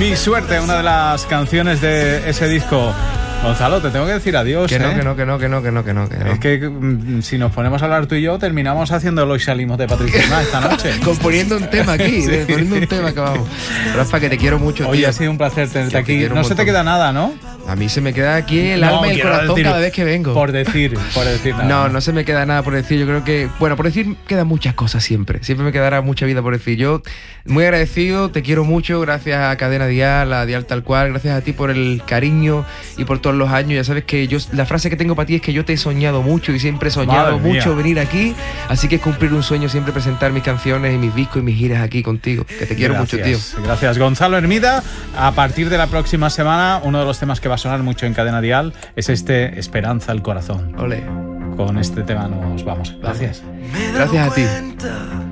Mi suerte, una de las canciones de ese disco. Gonzalo, te tengo que decir adiós. Que no. Es que si nos ponemos a hablar tú y yo, terminamos haciendo los salimos de Patricia esta noche. Componiendo un tema aquí, Sí. poniendo un tema que vamos. Rafa, que te quiero mucho, Oye, tío. ha sido un placer tenerte aquí. No se te montón. queda nada, ¿no? A mí se me queda aquí el alma y el quiero corazón decir, cada vez que vengo. Por decir nada. No se me queda nada por decir. Yo creo que, bueno, por decir quedan muchas cosas siempre. Siempre me quedará mucha vida por decir. Yo, muy agradecido, te quiero mucho. Gracias a Cadena Dial, a Dial Tal Cual. Gracias a ti por el cariño y por todos los años. Ya sabes que yo, la frase que tengo para ti es que yo te he soñado mucho y siempre he soñado Madre mucho mía. venir aquí. Así que es cumplir un sueño siempre presentar mis canciones y mis discos y mis giras aquí contigo. Que te quiero mucho, tío. Gracias, Gonzalo Hermida. A partir de la próxima semana, uno de los temas que va a sonar mucho en Cadena Dial es este Esperanza al Corazón. Ole. Con este tema nos vamos. Gracias. Gracias a ti.